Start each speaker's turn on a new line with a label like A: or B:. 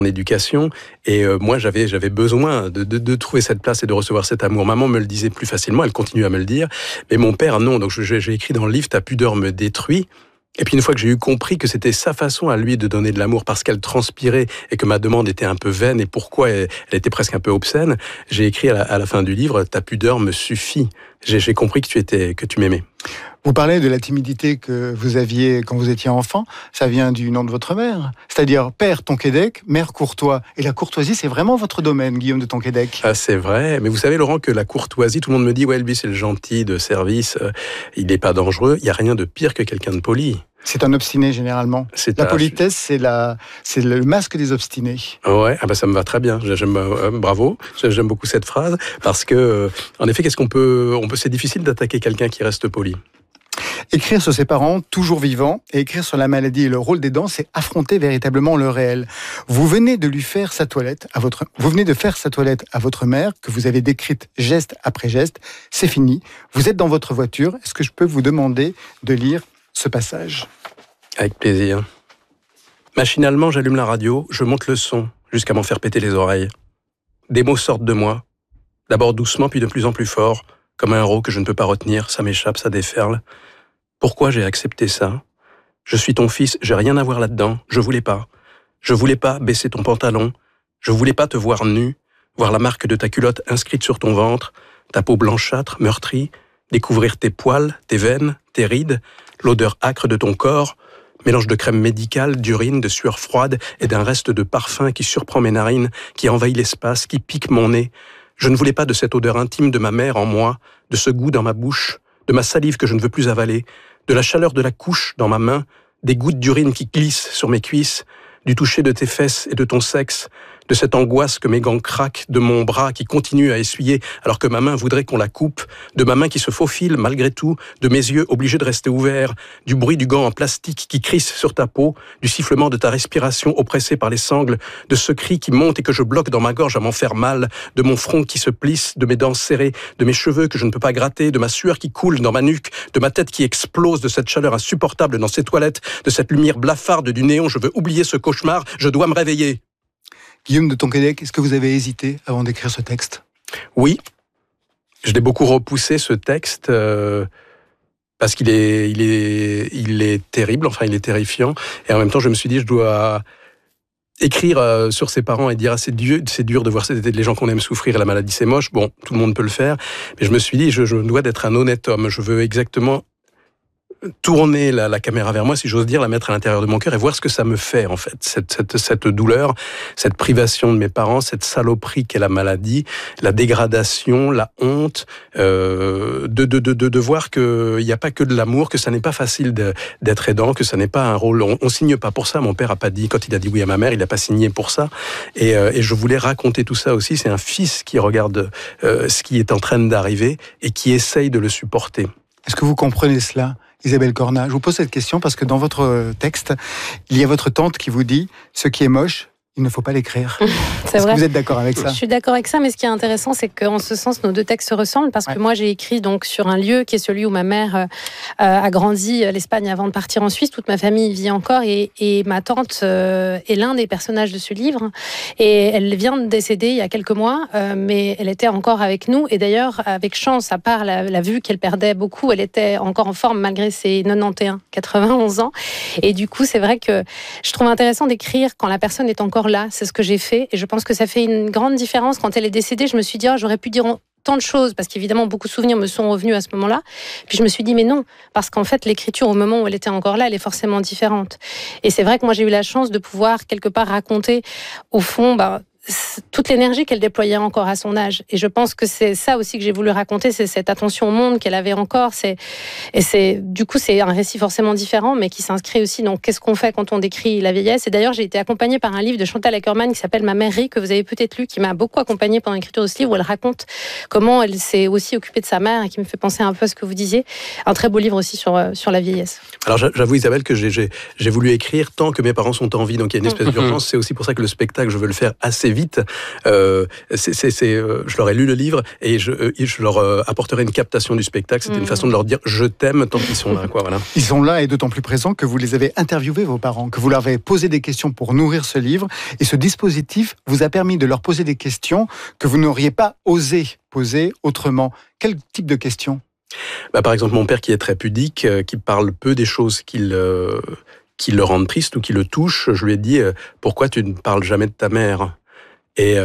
A: éducation et moi j'avais besoin de trouver cette place et de recevoir cet amour. Maman me le disait plus facilement, elle continue à me le dire, mais mon père non. Donc j'ai écrit dans le livre Ta pudeur me détruit. Et puis une fois que j'ai eu compris que c'était sa façon à lui de donner de l'amour parce qu'elle transpirait et que ma demande était un peu vaine et pourquoi elle était presque un peu obscène, j'ai écrit à la fin du livre Ta pudeur me suffit. J'ai compris que tu m'aimais.
B: Vous parlez de la timidité que vous aviez quand vous étiez enfant. Ça vient du nom de votre mère. C'est-à-dire père Tonquédec, mère Courtois. Et la courtoisie, c'est vraiment votre domaine, Guillaume de Tonquédec.
A: Ah, c'est vrai. Mais vous savez, Laurent, que la courtoisie, tout le monde me dit, ouais, lui, c'est le gentil de service. Il n'est pas dangereux. Il n'y a rien de pire que quelqu'un de poli.
B: C'est un obstiné, généralement. La politesse, c'est le masque des obstinés.
A: Ouais, ah bah ça me va très bien. Bravo. J'aime beaucoup cette phrase. Parce que, en effet, c'est difficile d'attaquer quelqu'un qui reste poli.
B: Écrire sur ses parents, toujours vivants, et écrire sur la maladie et le rôle d'aidant, c'est affronter véritablement le réel. Vous venez de faire sa toilette à votre mère, que vous avez décrite geste après geste. C'est fini. Vous êtes dans votre voiture. Est-ce que je peux vous demander de lire ce passage ?
A: Avec plaisir. Machinalement, j'allume la radio, je monte le son, jusqu'à m'en faire péter les oreilles. Des mots sortent de moi. D'abord doucement, puis de plus en plus fort. Comme un rot que je ne peux pas retenir, ça m'échappe, ça déferle. Pourquoi j'ai accepté ça ? Je suis ton fils, j'ai rien à voir là-dedans, je voulais pas. Je voulais pas baisser ton pantalon, je voulais pas te voir nu, voir la marque de ta culotte inscrite sur ton ventre, ta peau blanchâtre, meurtrie, découvrir tes poils, tes veines, tes rides, l'odeur âcre de ton corps, mélange de crème médicale, d'urine, de sueur froide et d'un reste de parfum qui surprend mes narines, qui envahit l'espace, qui pique mon nez. Je ne voulais pas de cette odeur intime de ma mère en moi, de ce goût dans ma bouche, de ma salive que je ne veux plus avaler, de la chaleur de la couche dans ma main, des gouttes d'urine qui glissent sur mes cuisses, du toucher de tes fesses et de ton sexe, de cette angoisse que mes gants craquent, de mon bras qui continue à essuyer alors que ma main voudrait qu'on la coupe, de ma main qui se faufile malgré tout, de mes yeux obligés de rester ouverts, du bruit du gant en plastique qui crisse sur ta peau, du sifflement de ta respiration oppressée par les sangles, de ce cri qui monte et que je bloque dans ma gorge à m'en faire mal, de mon front qui se plisse, de mes dents serrées, de mes cheveux que je ne peux pas gratter, de ma sueur qui coule dans ma nuque, de ma tête qui explose, de cette chaleur insupportable dans ces toilettes, de cette lumière blafarde du néon. Je veux oublier ce cauchemar, je dois me réveiller.
B: Guillaume de Tonquédec, est-ce que vous avez hésité avant d'écrire ce texte ?
A: Oui, je l'ai beaucoup repoussé ce texte parce qu'il est terrible, enfin il est terrifiant. Et en même temps, je me suis dit, je dois écrire sur ses parents et dire c'est dur de voir les gens qu'on aime souffrir, la maladie c'est moche. Bon, tout le monde peut le faire, mais je me suis dit, je dois d'être un honnête homme. Je veux exactement tourner la caméra vers moi, si j'ose dire, la mettre à l'intérieur de mon cœur et voir ce que ça me fait, en fait. Cette douleur, cette privation de mes parents, cette saloperie qu'est la maladie, la dégradation, la honte, de voir qu'il n'y a pas que de l'amour, que ça n'est pas facile d'être aidant, que ça n'est pas un rôle. On signe pas pour ça. Mon père a pas dit, quand il a dit oui à ma mère, il n'a pas signé pour ça. Et je voulais raconter tout ça aussi. C'est un fils qui regarde ce qui est en train d'arriver et qui essaye de le supporter.
B: Est-ce que vous comprenez cela, Isabelle Cornat ? Je vous pose cette question parce que dans votre texte, il y a votre tante qui vous dit « Ce qui est moche, il ne faut pas l'écrire ». Est-ce que vous êtes d'accord avec ça ?
C: Je suis d'accord avec ça, mais ce qui est intéressant, c'est qu'en ce sens, nos deux textes se ressemblent, parce que moi, j'ai écrit donc sur un lieu qui est celui où ma mère a grandi, l'Espagne, avant de partir en Suisse. Toute ma famille vit encore, et ma tante est l'un des personnages de ce livre. Et elle vient de décéder il y a quelques mois, mais elle était encore avec nous. Et d'ailleurs, avec chance, à part la vue qu'elle perdait beaucoup, elle était encore en forme malgré ses 91 ans. Et du coup, c'est vrai que je trouve intéressant d'écrire quand la personne est encore là. C'est ce que j'ai fait, et je pense que ça fait une grande différence. Quand elle est décédée, je me suis dit j'aurais pu dire tant de choses, parce qu'évidemment beaucoup de souvenirs me sont revenus à ce moment-là, puis je me suis dit mais non, parce qu'en fait l'écriture au moment où elle était encore là, elle est forcément différente. Et c'est vrai que moi j'ai eu la chance de pouvoir quelque part raconter au fond toute l'énergie qu'elle déployait encore à son âge. Et je pense que c'est ça aussi que j'ai voulu raconter, c'est cette attention au monde qu'elle avait encore. Du coup, c'est un récit forcément différent, mais qui s'inscrit aussi dans qu'est-ce qu'on fait quand on décrit la vieillesse. Et d'ailleurs, j'ai été accompagnée par un livre de Chantal Akerman qui s'appelle Ma mère rit, que vous avez peut-être lu, qui m'a beaucoup accompagnée pendant l'écriture de ce livre, où elle raconte comment elle s'est aussi occupée de sa mère, et qui me fait penser un peu à ce que vous disiez. Un très beau livre aussi sur la vieillesse.
A: Alors j'avoue, Isabelle, que j'ai voulu écrire tant que mes parents sont en vie, donc il y a une espèce d'urgence. C'est aussi pour ça que le spectacle, je veux le faire assez assez vite. Je leur ai lu le livre et je leur apporterai une captation du spectacle. C'était une façon de leur dire je t'aime tant qu'ils sont là, quoi. Voilà.
B: Ils sont là et d'autant plus présents que vous les avez interviewés, vos parents, que vous leur avez posé des questions pour nourrir ce livre. Et ce dispositif vous a permis de leur poser des questions que vous n'auriez pas osé poser autrement. Quel type de questions ?
A: Par exemple, mon père qui est très pudique, qui parle peu des choses qui le rendent triste ou qui le touchent, je lui ai dit pourquoi tu ne parles jamais de ta mère ? Et